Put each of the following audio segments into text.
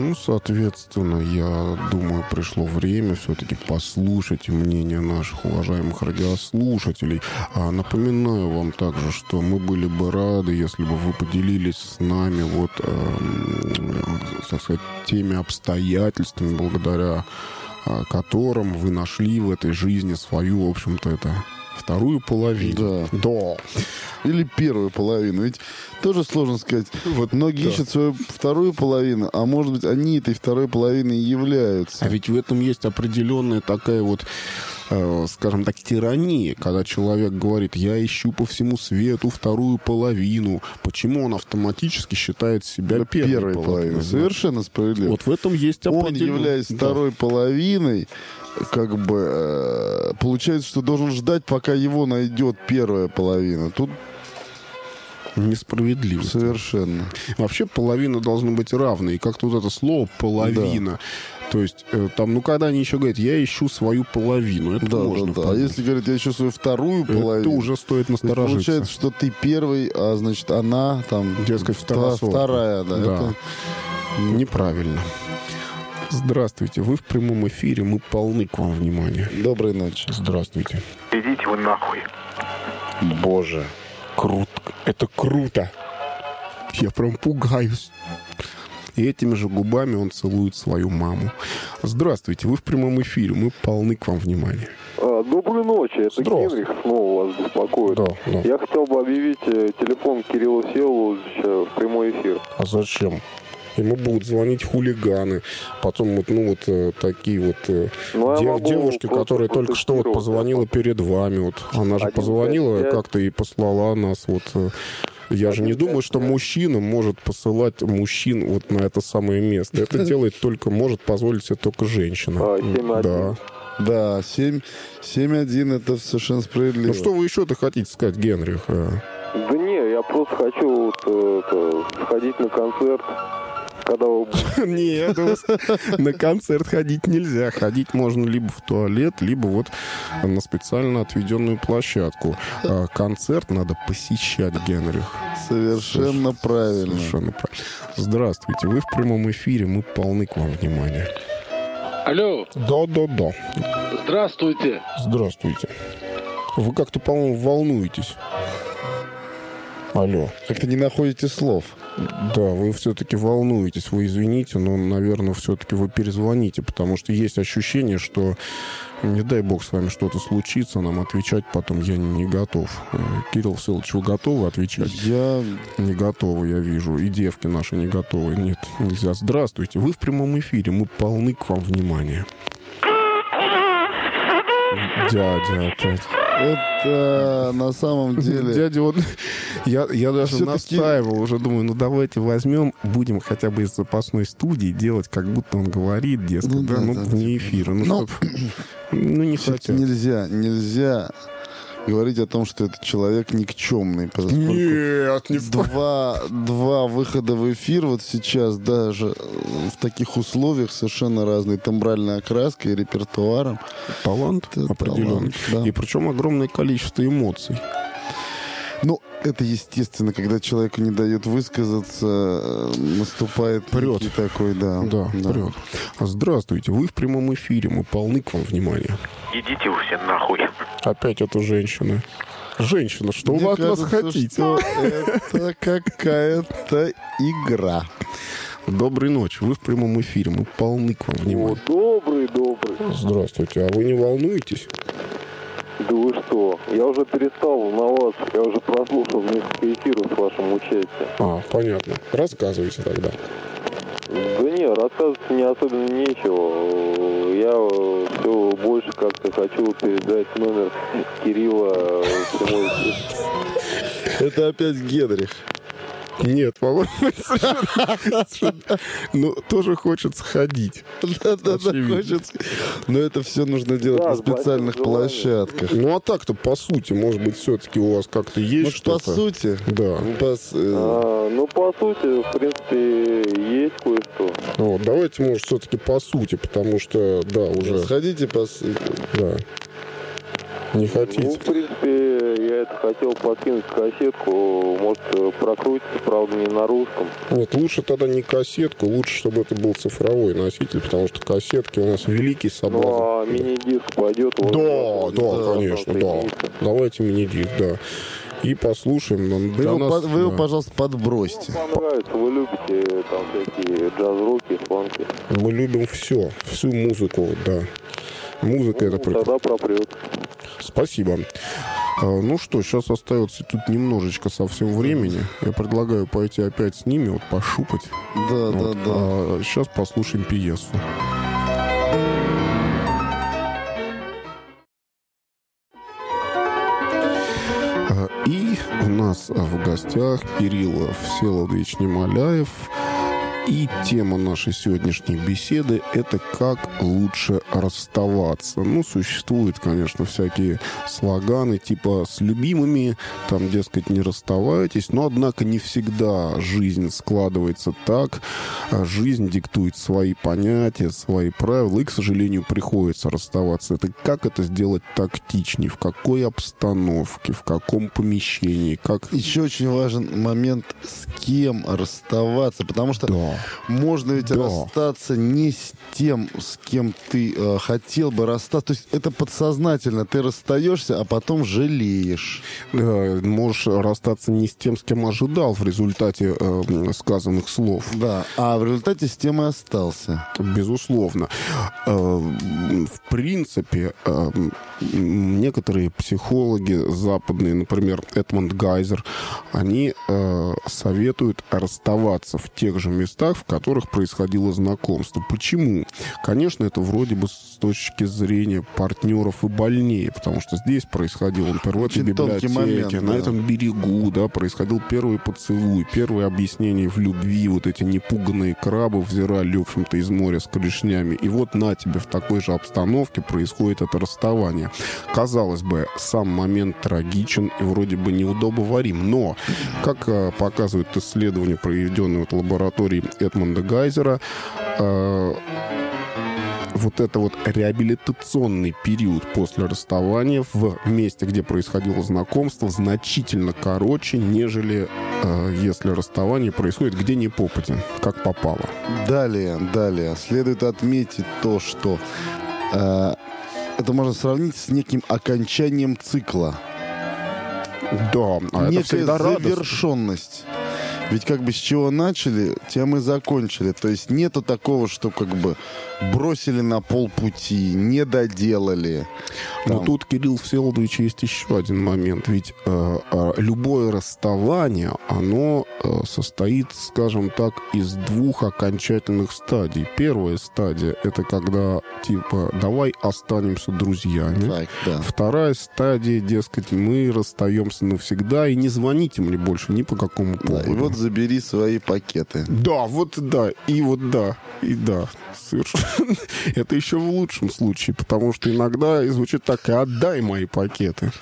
Ну, соответственно, я думаю, пришло время все-таки послушать мнение наших уважаемых радиослушателей. Напоминаю вам также, что мы были бы рады, если бы вы поделились с нами вот, так сказать, теми обстоятельствами, благодаря которым вы нашли в этой жизни свою, в общем-то, это вторую половину. Да. Или первую половину. Ведь тоже сложно сказать. Вот, многие ищут свою вторую половину, а может быть, они этой второй половиной и являются. А ведь в этом есть определенная такая вот, скажем так, тирания, когда человек говорит: я ищу по всему свету вторую половину. Почему он автоматически считает себя первой половиной? Совершенно справедливо. Вот в этом есть определенная... Он, являясь второй половиной, как бы получается, что должен ждать, пока его найдет первая половина. Тут несправедливо. Совершенно. Вообще половина должна быть равной. И как-то вот это слово «половина». Да. То есть, там, ну, когда они еще говорят: я ищу свою половину, это можно. Да. А если говорят: я ищу свою вторую половину, это уже стоит насторожиться. Получается, что ты первый, а значит, она там... Дескать, вторая, да. Это неправильно. Здравствуйте, вы в прямом эфире, мы полны к вам внимания. Доброй ночи. Здравствуйте. Идите вы нахуй. Боже, круто, это круто. Я прям пугаюсь. И этими же губами он целует свою маму. Здравствуйте, вы в прямом эфире, мы полны к вам внимания. Доброй ночи, это Генрих снова вас беспокоит. Да. Я хотел бы объявить телефон Кирилла Всеволодовича в прямой эфир. А зачем? Ему будут звонить хулиганы, потом вот, ну, вот такие вот девушки, которая только что вот позвонила перед вами. Вот. Она же позвонила как-то и послала нас. Вот. Я же не думаю, что мужчина может посылать мужчин вот на это самое место. Это делает только, может позволить себе только женщина. 7-1. Да, 7-1 это совершенно справедливо. Ну что вы еще-то хотите сказать, Генрих? Да не, я просто хочу сходить на концерт. Когда вы... Нет, на концерт ходить нельзя. Ходить можно либо в туалет, либо вот на специально отведенную площадку. Концерт надо посещать, Генрих. Совершенно правильно. Совершенно правильно. Здравствуйте, вы в прямом эфире, мы полны к вам внимания. Алло. Да. Здравствуйте. Здравствуйте. Вы как-то, по-моему, волнуетесь. Алло. Как-то не находите слов. Да, вы все-таки волнуетесь, вы извините, но, наверное, все-таки вы перезвоните, потому что есть ощущение, что, не дай бог, с вами что-то случится, нам отвечать потом я не готов. Кирилл Всеволодович, вы готовы отвечать? Я не готовы, я вижу. И девки наши не готовы. Нет, нельзя. Здравствуйте, вы в прямом эфире, мы полны к вам внимания. Дядя опять. Это на самом деле... Дядя, вот я даже настаивал, уже думаю, ну давайте возьмем, будем хотя бы из запасной студии делать, как будто он говорит, дескать, вне эфира. Не хотят. Нельзя говорить о том, что этот человек никчемный. Нет, не два выхода в эфир вот сейчас даже в таких условиях совершенно разные. Тембральная окраска и репертуаром. Талант определенный. Да. И причем огромное количество эмоций. Ну, это естественно, когда человеку не дают высказаться, наступает прет. Такой, да. Прет. Здравствуйте, вы в прямом эфире, мы полны к вам внимания. Идите вы все нахуй. Опять эта женщина. Женщина, что Мне вы от кажется, нас хотите? Что это какая-то игра. Доброй ночи, вы в прямом эфире, мы полны к вам внимания. Добрый. Здравствуйте, а вы не волнуетесь? Да вы что? Я уже перестал волноваться. Я уже прослушал несколько эфиров с вашим участием. Понятно. Рассказывайте тогда. Да не, рассказывать мне особенно нечего. Я все больше как-то хочу передать номер Кирилла в прямой эфир. Это опять Генрих. Нет, по-моему, ну, тоже хочется ходить. Да, хочется. Но это все нужно делать на специальных площадках. Ну, а так-то, по сути, может быть, все-таки у вас как-то есть что-то? По сути? Да. Ну, по сути, в принципе, есть кое-что. Вот, давайте, может, все-таки по сути, потому что, да, уже... Сходите по сути. Да. Не хотите? Ну, в принципе, я это хотел подкинуть кассетку, может, прокрутится, правда, не на русском. Нет, лучше тогда не кассетку, лучше, чтобы это был цифровой носитель, потому что кассетки у нас великий соблазн. Ну, а мини-диск пойдет? Да, конечно, да. Давайте мини-диск, да. И послушаем. Вы его, пожалуйста, подбросьте. Вам понравится, вы любите там всякие джаз-роки, фанки. Мы любим все, всю музыку, да. Музыка это тогда пропрет. Спасибо. Ну что, сейчас остается тут немножечко совсем времени. Я предлагаю пойти опять с ними, вот пошупать. Да. Сейчас послушаем пьесу. И у нас в гостях Кирилл Всеволодович Немоляев. И тема нашей сегодняшней беседы — это как лучше расставаться. Ну, существуют, конечно, всякие слоганы типа «с любимыми», там, дескать, не расставайтесь. Но, однако, не всегда жизнь складывается так. Жизнь диктует свои понятия, свои правила. И, к сожалению, приходится расставаться. Это как это сделать тактичнее, в какой обстановке, в каком помещении, как... Еще очень важен момент, с кем расставаться, потому что можно ведь расстаться не с тем, с кем ты хотел бы расстаться. То есть это подсознательно. Ты расстаешься, а потом жалеешь. Можешь расстаться не с тем, с кем ожидал в результате сказанных слов. Да, а в результате с тем и остался. Безусловно. В принципе, некоторые психологи западные, например, Эдмонд Гайзер, они советуют расставаться в тех же местах, в которых происходило знакомство. Почему? Конечно, это вроде бы с точки зрения партнеров и больнее, потому что здесь происходило, например, в этой библиотеке, на этом берегу, да, происходил первый поцелуй, первое объяснение в любви, вот эти непуганные крабы взирали, в общем-то, из моря с клешнями. И вот на тебе в такой же обстановке происходит это расставание. Казалось бы, сам момент трагичен и вроде бы неудобоварим, но, как показывают исследования, проведенные в лаборатории Эдмонда Гайзера, вот это вот реабилитационный период после расставания в месте, где происходило знакомство, значительно короче, нежели если расставание происходит где ни попадя, как попало. Далее. Следует отметить то, что это можно сравнить с неким окончанием цикла. Да, а это всегда завершенность. Ведь как бы с чего начали, тем и закончили. То есть нету такого, что как бы бросили на полпути, не доделали. Но тут, Кирилл Всеволодович, есть еще один момент. Ведь любое расставание, оно состоит, скажем так, из двух окончательных стадий. Первая стадия — это когда, типа, давай останемся друзьями. Так, да. Вторая стадия, дескать, мы расстаемся навсегда, и не звоните мне больше ни по какому поводу. Да, и вот забери свои пакеты. Да, вот да, и вот да, и да. Совершенно. Это еще в лучшем случае, потому что иногда звучит так: и отдай мои пакеты.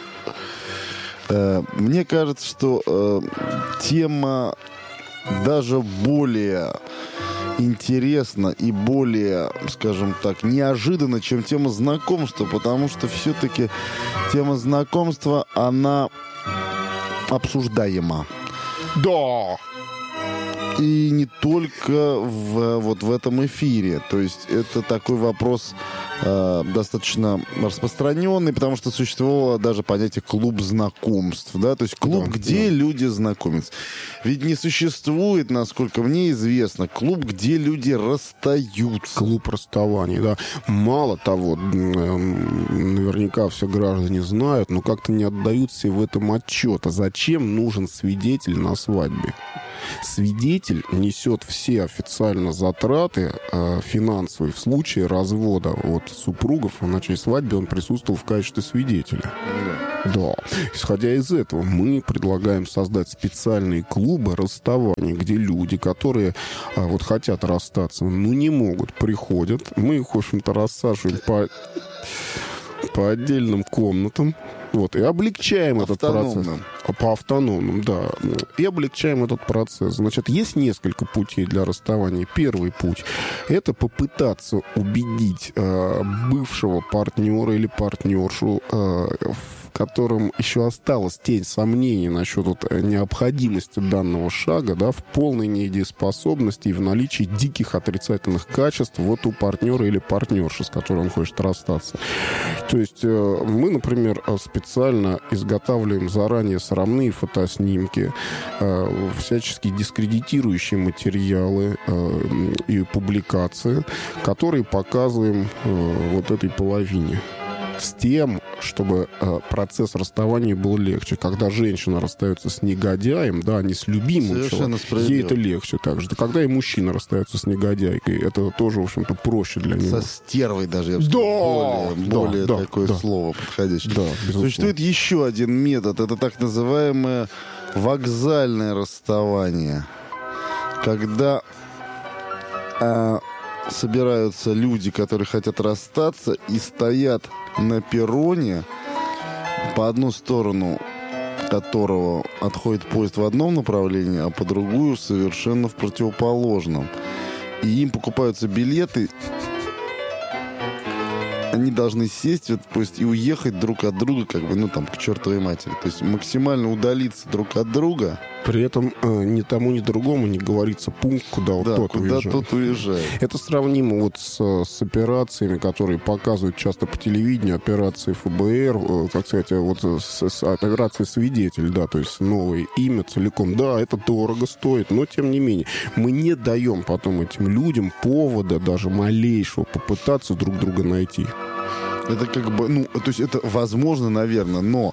Мне кажется, что тема даже более интересна и более, скажем так, неожиданна, чем тема знакомства, потому что все-таки тема знакомства, она обсуждаема. Да. И не только в этом эфире. То есть это такой вопрос достаточно распространенный, потому что существовало даже понятие клуб знакомств. Да? То есть клуб, где люди знакомятся. Ведь не существует, насколько мне известно, клуб, где люди расстаются. Клуб расставаний, да. Мало того, наверняка все граждане знают, но как-то не отдают себе в этом отчет. А зачем нужен свидетель на свадьбе? Свидетель несет все официально затраты финансовые в случае развода от супругов. На чьей свадьбе он присутствовал в качестве свидетеля. Да. Исходя из этого, мы предлагаем создать специальные клубы расставаний, где люди, которые вот хотят расстаться, но не могут, приходят. Мы их, в общем-то, рассаживаем по отдельным комнатам. Вот, и облегчаем этот процесс. По автономным, да. И облегчаем этот процесс. Значит, есть несколько путей для расставания. Первый путь — это попытаться убедить бывшего партнера или партнершу в которым еще осталась тень сомнений насчет необходимости данного шага, да, в полной недееспособности и в наличии диких отрицательных качеств вот у партнера или партнерши, с которой он хочет расстаться. То есть мы, например, специально изготавливаем заранее срамные фотоснимки, всячески дискредитирующие материалы и публикации, которые показываем вот этой половине. С тем, чтобы процесс расставания был легче. Когда женщина расстается с негодяем, да, не с любимым человеком, ей это легче также. Да, когда и мужчина расстается с негодяйкой, это тоже, в общем-то, проще для него. Со стервой даже, я бы сказал, более такое слово подходящее. Да, существует еще один метод. Это так называемое вокзальное расставание. Когда собираются люди, которые хотят расстаться, и стоят на перроне, по одну сторону которого отходит поезд в одном направлении, а по другую совершенно в противоположном. И им покупаются билеты. Они должны сесть в этот поезд и уехать друг от друга, как бы, ну, там, к чертовой матери. То есть максимально удалиться друг от друга. При этом ни тому, ни другому не говорится пункт, куда вот тот уезжает. Тот уезжает. Это сравнимо вот с операциями, которые показывают часто по телевидению, операции ФБР, так сказать, вот с операцией «Свидетель», да, то есть новое имя целиком. Да, это дорого стоит, но тем не менее мы не даем потом этим людям повода даже малейшего попытаться друг друга найти. Это как бы, ну, то есть это возможно, наверное, но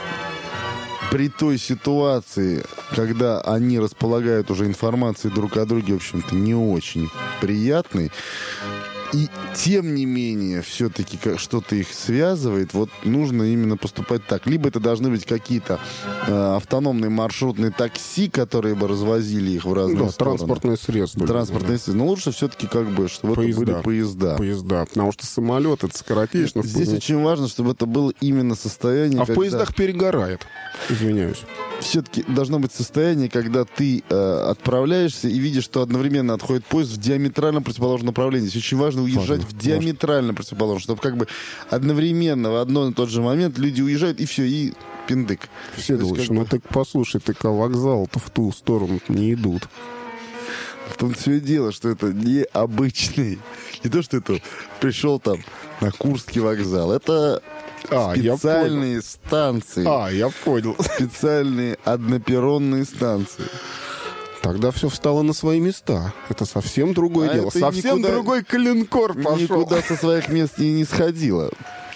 при той ситуации, когда они располагают уже информацией друг о друге, в общем-то, не очень приятной, и тем не менее все-таки что-то их связывает, вот нужно именно поступать так. Либо это должны быть какие-то автономные маршрутные такси, которые бы развозили их в разные стороны. Транспортные средства. Транспортные средства. Но лучше все-таки как бы, чтобы это были поезда. Поезда, потому что самолет — это скоротечно. Здесь очень важно, чтобы это было именно состояние, в поездах перегорает. Извиняюсь. Все-таки должно быть состояние, когда ты отправляешься и видишь, что одновременно отходит поезд в диаметрально противоположном направлении. Здесь очень важно уезжать в диаметрально противоположном, чтобы как бы одновременно в одно и тот же момент люди уезжают, и все, и пиндык. Всеволодович, ну так послушай, так вокзал-то в ту сторону не идут. В том все и дело, что это необычный. Не то, что это пришел там на Курский вокзал. Это специальные станции. Я понял. Специальные одноперронные станции. Тогда все встало на свои места. Это совсем другое дело. Совсем другой коленкор пошел. Никуда со своих мест не сходило.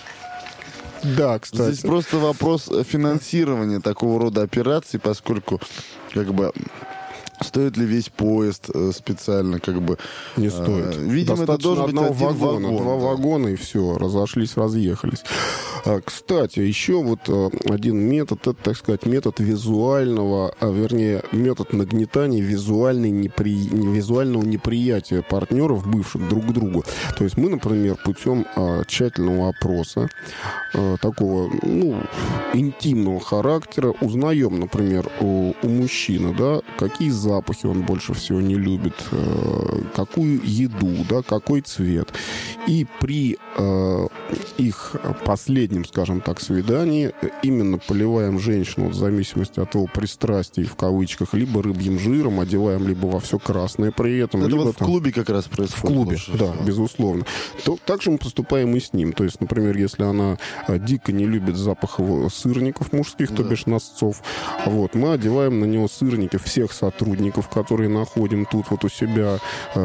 Да, кстати. Здесь просто вопрос финансирования такого рода операций, поскольку как бы стоит ли весь поезд специально, как бы... Не стоит. Видимо, это должен быть один вагон. Два вагона, и все, разошлись, разъехались. Кстати, еще вот один метод, это, так сказать, метод визуального, вернее, метод нагнетания визуального неприятия партнеров, бывших друг к другу. То есть мы, например, путем тщательного опроса, такого, ну, интимного характера, узнаем, например, у мужчины, да, какие запахи он больше всего не любит, какую еду, да, какой цвет. И при их последнем, скажем так, свидании именно поливаем женщину, в зависимости от его пристрастий, в кавычках, либо рыбьим жиром, одеваем либо во все красное при этом. Это либо вот в клубе как раз происходит. В клубе, да, безусловно. Также мы поступаем и с ним. То есть, например, если она дико не любит запах сырников мужских, то бишь носцов, вот, мы одеваем на него сырники всех сотрудников, которые находим тут вот у себя,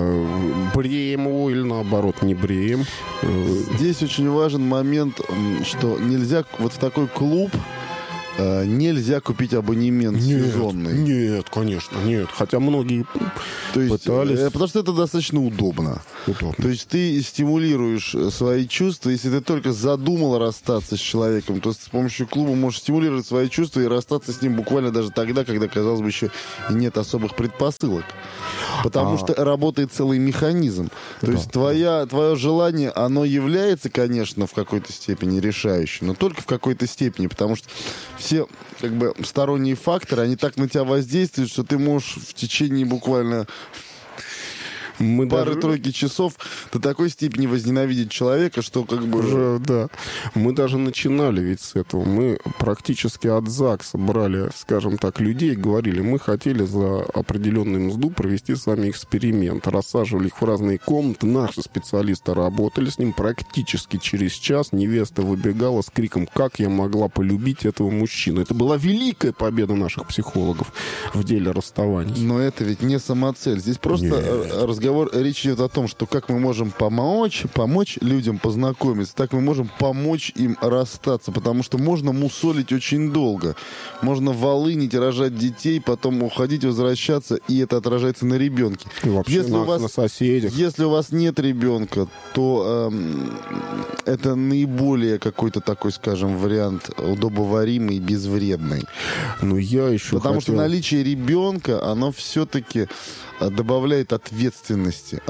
бреем его или наоборот не бреем. Здесь очень важен момент, что нельзя вот в такой клуб нельзя купить абонемент сезонный. Нет, конечно, нет. Хотя многие пытались. Потому что это достаточно удобно. То есть ты стимулируешь свои чувства. Если ты только задумал расстаться с человеком, то с помощью клуба можешь стимулировать свои чувства и расстаться с ним буквально даже тогда, когда, казалось бы, еще и нет особых предпосылок. Потому что работает целый механизм. То есть твое желание, оно является, конечно, в какой-то степени решающим, но только в какой-то степени, потому что все как бы сторонние факторы, они так на тебя воздействуют, что ты можешь в течение буквально пары-тройки часов до такой степени возненавидеть человека, что как бы... Уже, да. Мы даже начинали ведь с этого. Мы практически от ЗАГСа брали, скажем так, людей и говорили, мы хотели за определенную мзду провести с вами эксперимент. Рассаживали их в разные комнаты. Наши специалисты работали с ним. Практически через час невеста выбегала с криком, как я могла полюбить этого мужчину. Это была великая победа наших психологов в деле расставаний. Но это ведь не самоцель. Здесь просто разговор, речь идет о том, что как мы можем помочь людям познакомиться, так мы можем помочь им расстаться, потому что можно мусолить очень долго. Можно волынить, рожать детей, потом уходить, возвращаться, и это отражается на ребенке. И вообще Если на соседях. Если у вас нет ребенка, то это наиболее какой-то такой, скажем, вариант удобоваримый и безвредный. Но я еще Потому что наличие ребенка, оно все-таки добавляет ответственности.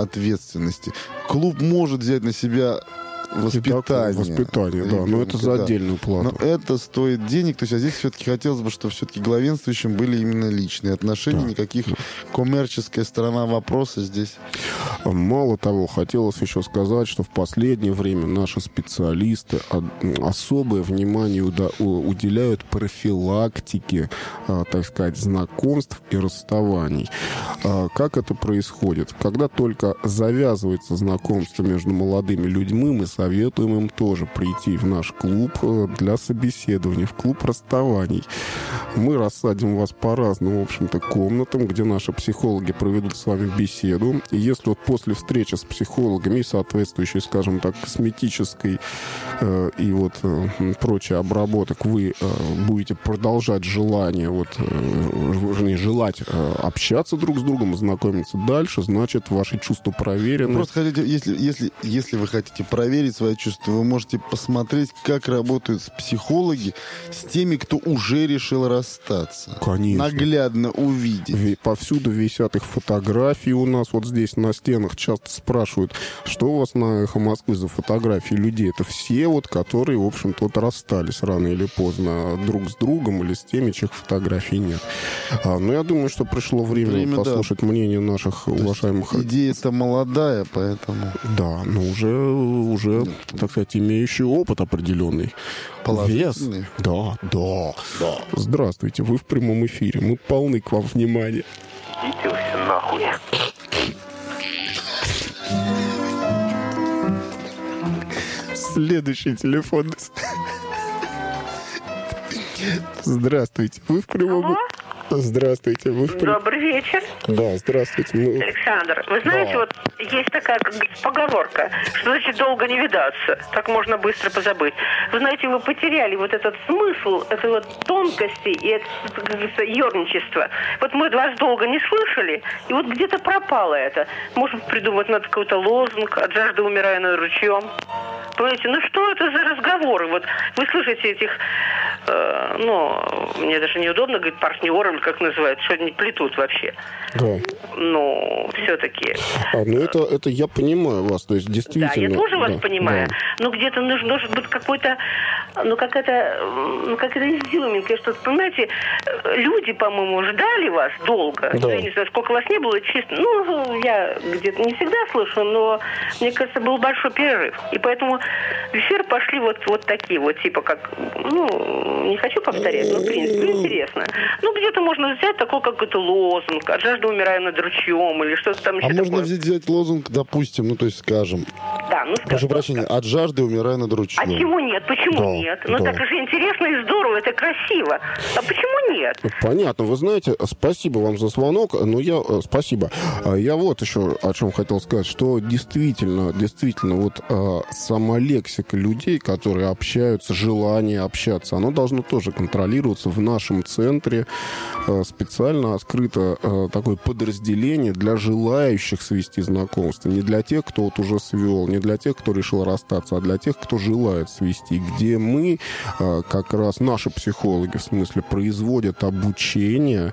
Клуб может взять на себя воспитание, да, но это за отдельную плату. Но это стоит денег, то есть, а здесь все-таки хотелось бы, чтобы все-таки главенствующим были именно личные отношения, никаких коммерческая сторона вопроса здесь. Мало того, хотелось еще сказать, что в последнее время наши специалисты особое внимание уделяют профилактике, так сказать, знакомств и расставаний. Как это происходит? Когда только завязывается знакомство между молодыми людьми, мы советуем им тоже прийти в наш клуб для собеседования, в клуб расставаний. Мы рассадим вас по разным, в общем-то, комнатам, где наши психологи проведут с вами беседу. И если вот после встречи с психологами и соответствующей, скажем так, косметической и вот прочей обработок вы будете продолжать желание, желать общаться друг с другом, знакомиться дальше, значит, ваши чувства проверены. Просто хотите, если вы хотите проверить свои чувства, вы можете посмотреть, как работают психологи с теми, кто уже решил расстаться. Конечно. Наглядно увидеть. Повсюду висят их фотографии у нас. Вот здесь на стенах часто спрашивают, что у вас на «Эхо Москвы» за фотографии людей. Это все, вот, которые, в общем-то, вот расстались рано или поздно друг с другом или с теми, чьих фотографий нет. Но я думаю, что пришло время послушать мнение наших уважаемых... Идея-то молодая, поэтому... Да, но уже, так сказать, имеющий опыт определенный. Положительный. Вес. Да. Здравствуйте, вы в прямом эфире. Мы полны к вам внимания. Идите вы все нахуй. Следующий телефон. Здравствуйте, вы в прямом... Алло? Здравствуйте, вы в прямом... Добрый вечер. Да, здравствуйте. Александр, вы знаете, вот есть такая поговорка, что значит долго не видаться, так можно быстро позабыть. Вы знаете, вы потеряли вот этот смысл, этой вот тонкости и это ерничество. Вот мы вас долго не слышали, и вот где-то пропало это. Может, придумать надо какой-то лозунг «От жажды умираю над ручьем». Понимаете, ну что это за разговоры? Вот вы слышите этих, мне даже неудобно говорить партнеры, или как называют, что они плетут вообще. Да. Но все-таки... Это я понимаю вас, то есть действительно... Да, я тоже вас понимаю. Да. Но где-то должен быть какой-то, какая-то изюминка, что, понимаете, люди, по-моему, ждали вас долго. Да. Я не знаю, сколько вас не было, честно. Я где-то не всегда слышу, но, мне кажется, был большой перерыв. И поэтому в эфир пошли вот такие вот, типа как, не хочу повторять, но, в принципе, интересно. Где-то можно взять такой какой-то лозунг «От жажды умираю над ручьем» или что-то там еще можно такое. взять лозунг, допустим, скажем. Да, прошу прощения, «От жажды умираю над ручьем». А чему нет? Почему Да, нет? да. Так же интересно и здорово, это красиво. А почему нет? Понятно, вы знаете, спасибо вам за звонок, но спасибо. Я вот еще о чем хотел сказать, что действительно, вот сама лексика людей, которые общаются, желание общаться, оно должно тоже контролироваться. В нашем центре специально открыто такое подразделение для желающих свести знакомство. Не для тех, кто вот уже свел, не для тех, кто решил расстаться, а для тех, кто желает свести. Где мы, как раз наши психологи, в смысле, производим проходят обучение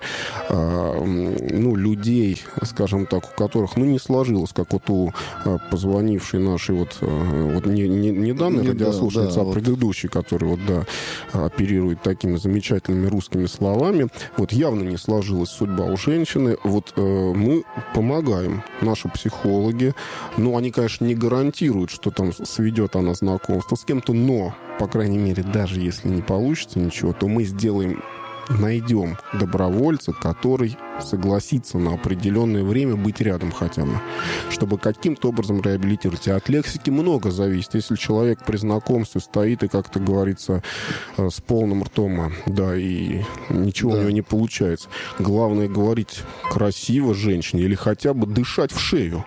людей, скажем так, у которых, не сложилось, как вот у позвонившей нашей не данной радиослушательницы, а предыдущей, который оперирует такими замечательными русскими словами. Явно не сложилась судьба у женщины. Мы помогаем, наши психологи. Они, конечно, не гарантируют, что там сведет она знакомство с кем-то, но, по крайней мере, даже если не получится ничего, то мы найдем добровольца, который согласится на определенное время быть рядом хотя бы, чтобы каким-то образом реабилитировать. И от лексики много зависит. Если человек при знакомстве стоит и, как-то говорится, с полным ртом, и ничего у него не получается. Главное говорить красиво женщине или хотя бы дышать в шею.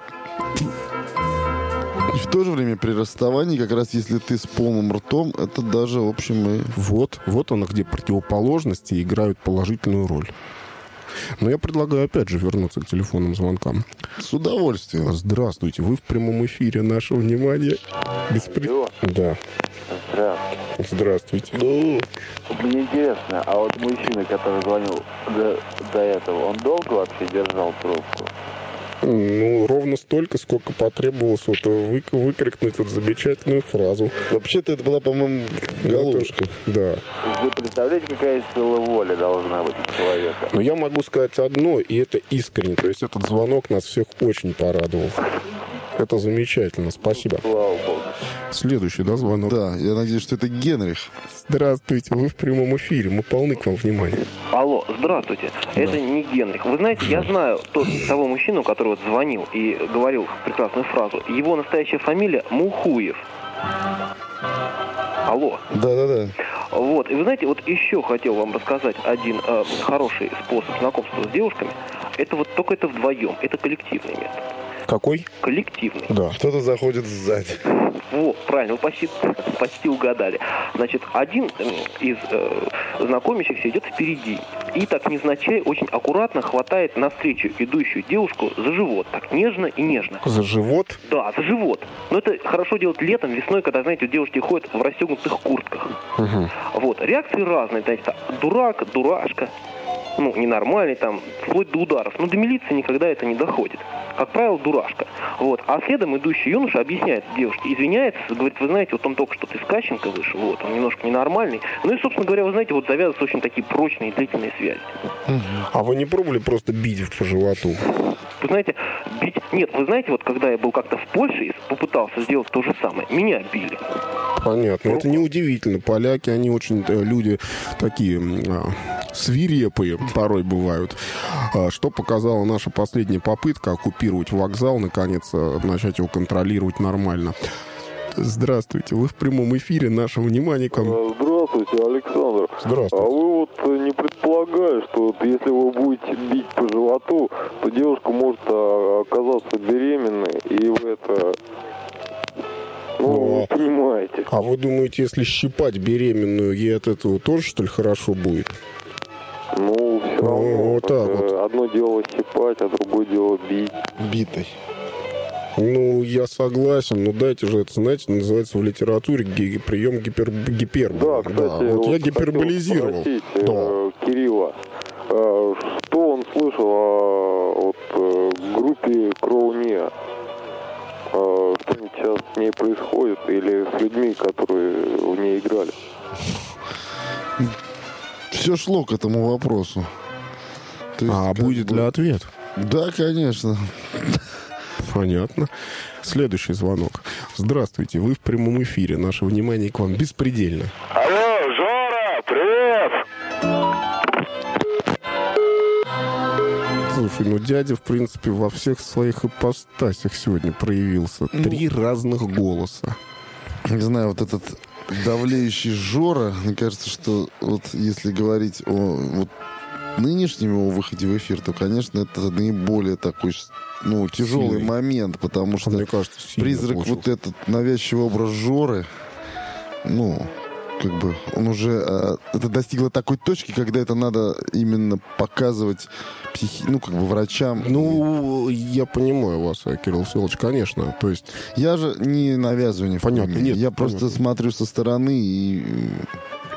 И в то же время при расставании, как раз если ты с полным ртом, это даже, в общем, и... Вот она, где противоположности играют положительную роль. Но я предлагаю, опять же, вернуться к телефонным звонкам. С удовольствием. Здравствуйте, вы в прямом эфире. Наше внимание. Да. Здравствуйте. Мне интересно, а вот мужчина, который звонил до этого, он долго вообще держал трубку? Ровно столько, сколько потребовалось выкрикнуть замечательную фразу. Вообще-то это была, по-моему, головушка. Да. Вы представляете, какая сила воли должна быть у человека? Но я могу сказать одно, и это искренне. То есть этот звонок нас всех очень порадовал. Это замечательно. Спасибо. Слава Богу. Следующий, звонок? Да, я надеюсь, что это Генрих. Здравствуйте, вы в прямом эфире. Мы полны к вам внимания. Алло, здравствуйте. Да. Это не Генрих. Вы знаете, я знаю того мужчину, который звонил и говорил прекрасную фразу. Его настоящая фамилия Мухуев. Алло. Да. И вы знаете, еще хотел вам рассказать один хороший способ знакомства с девушками. Это только это вдвоем. Это коллективный метод. Какой? Коллективный. Да. Кто-то заходит сзади. Правильно, вы почти угадали. Значит, один из знакомящихся идет впереди и так невзначай очень аккуратно хватает навстречу идущую девушку за живот. Так нежно и нежно. За живот? Да, за живот. Но это хорошо делать летом, весной, когда, знаете, девушки ходят в расстегнутых куртках. Угу. Реакции разные. Знаете, дурак, дурашка. Ненормальный, вплоть до ударов. Но до милиции никогда это не доходит. Как правило, дурашка. А следом идущий юноша объясняет девушке, извиняется, говорит, вы знаете, он только что из Кащенко вышел, он немножко ненормальный. И, собственно говоря, вы знаете, завязываются очень такие прочные и длительные связи. А вы не пробовали просто бить по животу? Вы знаете, бить... Нет, вы знаете, когда я был как-то в Польше и попытался сделать то же самое, меня били. Понятно. Это неудивительно. Поляки, они очень люди такие свирепые порой бывают. Что показала наша последняя попытка оккупировать вокзал, наконец, начать его контролировать нормально. Здравствуйте, вы в прямом эфире, наше внимание к вам. Здравствуйте, Александр. Здравствуйте. А вы не предполагаете, что если вы будете бить по животу, то девушка может оказаться беременной, и вы это... вы понимаете. А вы думаете, если щипать беременную, ей от этого тоже, что ли, хорошо будет? Все равно. Так. Одно дело щипать, а другое дело бить. Битой. Я согласен, но дайте же это, знаете, называется в литературе прием гиперболы. Да, кстати, я гиперболизировал. Кирилла, что он слышал о группе Кроуния? Что-нибудь сейчас с ней происходит или с людьми, которые в ней играли? Все шло к этому вопросу. Будет ли ответ? Да, конечно. Понятно. Следующий звонок. Здравствуйте, вы в прямом эфире. Наше внимание к вам беспредельно. Алло, Жора, привет! Слушай, дядя, в принципе, во всех своих ипостасях сегодня проявился. 3 разных голоса. Не знаю, этот давлеющий Жора, мне кажется, что если говорить о нынешнем его выходе в эфир, то, конечно, это наиболее такой тяжелый сильный момент, потому что мне кажется, призрак получился. Этот навязчивый образ Жоры, он уже это достигло такой точки, когда это надо именно показывать врачам. Я понимаю вас, Кирилл Всеволодович, конечно. То есть... Я же не навязываю, Понятно, нет. Я просто смотрю со стороны и...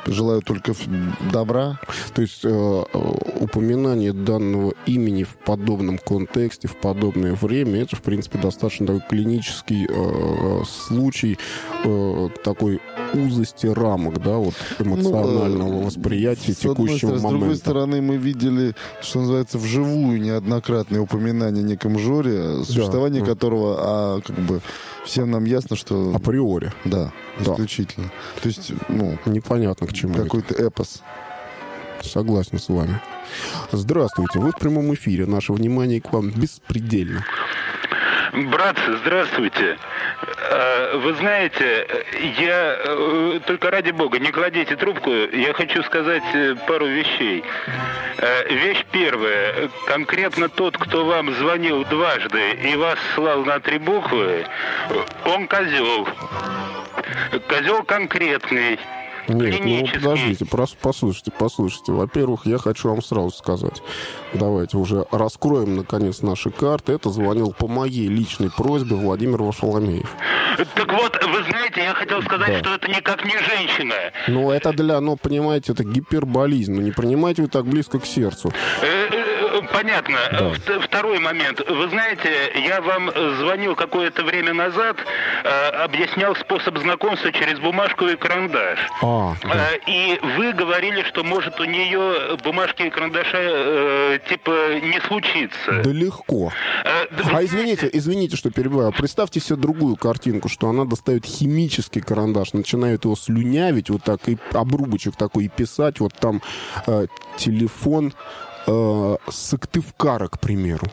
желаю только добра. То есть упоминание данного имени в подобном контексте, в подобное время, это, в принципе, достаточно такой клинический случай такой узости рамок, да, вот эмоционального восприятия текущего момента. С другой стороны, мы видели, что называется, вживую неоднократное упоминание о неком Жоре, существование которого, как бы, всем нам ясно, что... Априори. Да, исключительно. То есть, непонятно к чему. Какой-то эпос. Согласен с вами. Здравствуйте, вы в прямом эфире. Наше внимание к вам беспредельно. Братцы, здравствуйте. Вы знаете, я только ради бога, не кладите трубку, я хочу сказать пару вещей. Вещь первая. Конкретно тот, кто вам звонил дважды и вас слал на 3 буквы, он козел. Козел конкретный. Нет, подождите, послушайте. Во-первых, я хочу вам сразу сказать. Давайте уже раскроем, наконец, наши карты. Это звонил по моей личной просьбе Владимир Варфоломеев. Так вот, вы знаете, я хотел сказать, что это никак не женщина. Это понимаете, это гиперболизм. Не принимайте вы так близко к сердцу. Понятно. Да. Второй момент. Вы знаете, я вам звонил какое-то время назад, объяснял способ знакомства через бумажку и карандаш. И вы говорили, что может у нее бумажки и карандаша не случится. Да легко. Извините, что перебиваю. Представьте себе другую картинку, что она достает химический карандаш, начинает его слюнявить вот так, и обрубочек такой, и писать вот там телефон Сыктывкара, к примеру.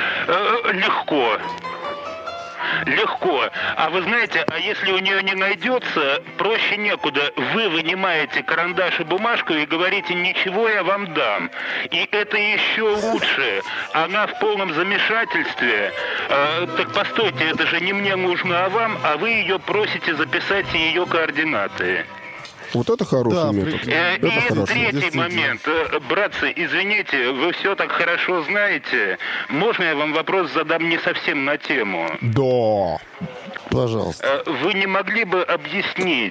Легко. А вы знаете, если у нее не найдется, проще некуда. Вы вынимаете карандаш и бумажку и говорите: ничего, я вам дам. И это еще лучше. Она в полном замешательстве. Так постойте, это же не мне нужно, а вам, а вы ее просите записать ее координаты. Вот это хороший метод. И третий момент. Братцы, извините, вы все так хорошо знаете. Можно я вам вопрос задам не совсем на тему? Да. Пожалуйста. Вы не могли бы объяснить?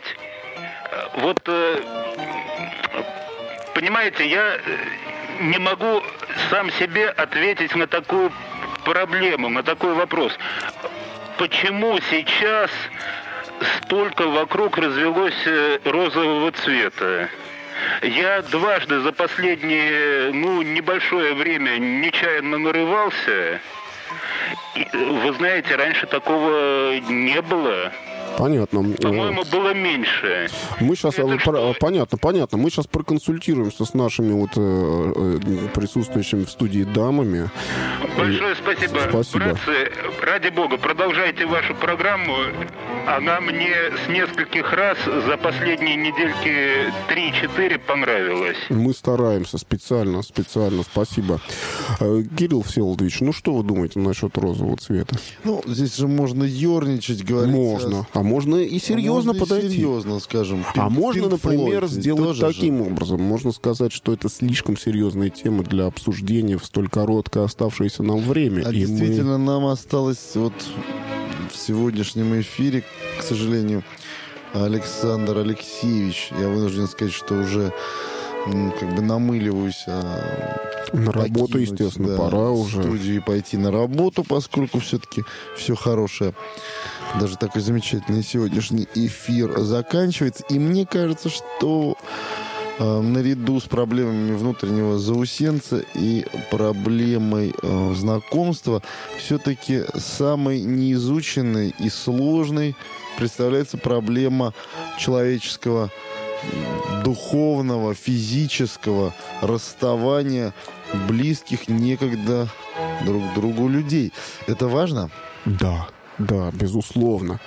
Понимаете, я не могу сам себе ответить на такую проблему, на такой вопрос. Почему сейчас столько вокруг развелось розового цвета? Я дважды за последнее, небольшое время нечаянно нарывался. И, вы знаете, раньше такого не было. Понятно. По-моему, было меньше. Мы сейчас, понятно. Мы сейчас проконсультируемся с нашими присутствующими в студии дамами. Большое спасибо. Братцы, ради бога, продолжайте вашу программу. Она мне с нескольких раз за последние недельки 3-4 понравилась. Мы стараемся специально. Спасибо. Кирилл Всеволодович, что вы думаете насчет розового цвета? Здесь же можно ерничать, говорить. Можно. А можно и серьезно подойти. Серьезно, скажем. А можно, например, сделать таким образом. Можно сказать, что это слишком серьезная тема для обсуждения в столь короткое оставшееся нам время. Действительно, нам осталось в сегодняшнем эфире, к сожалению, Александр Алексеевич. Я вынужден сказать, что уже намыливаюсь. На работу, естественно, пора уже. В студию пойти на работу, поскольку все-таки все хорошее. Даже такой замечательный сегодняшний эфир заканчивается. И мне кажется, что наряду с проблемами внутреннего заусенца и проблемой знакомства все-таки самой неизученной и сложной представляется проблема человеческого, духовного, физического расставания близких некогда друг другу людей. Это важно? Да, безусловно.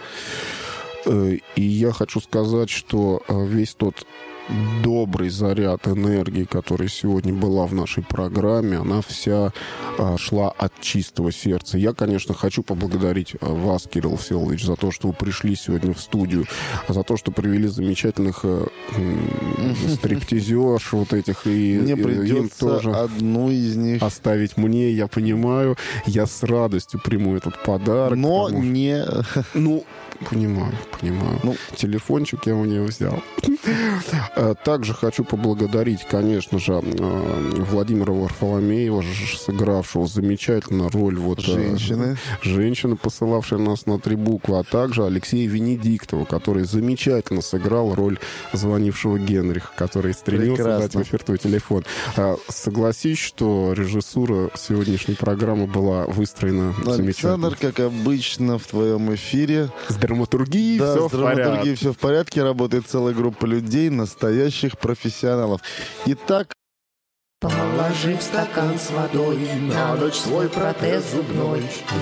И я хочу сказать, что весь тот добрый заряд энергии, которая сегодня была в нашей программе, она вся шла от чистого сердца. Я, конечно, хочу поблагодарить вас, Кирилл Всеволодович, за то, что вы пришли сегодня в студию, за то, что привели замечательных стриптизерш этих. И мне придется им тоже одну из них оставить мне, я понимаю. Я с радостью приму этот подарок. Но не... Понимаю. Телефончик я у нее взял. Также хочу поблагодарить, конечно же, Владимира Варфоломеева, сыгравшего замечательно роль женщины, посылавшей нас на 3 буквы, а также Алексея Венедиктова, который замечательно сыграл роль звонившего Генриха, который стремился дать в эфир твой телефон. Согласись, что режиссура сегодняшней программы была выстроена замечательно. Александр, как обычно в твоем эфире. С драматургией все в порядке. Все в порядке, работает целая группа людей, настоящих профессионалов. Итак, положи в стакан с водой на ночь свой протез зубной.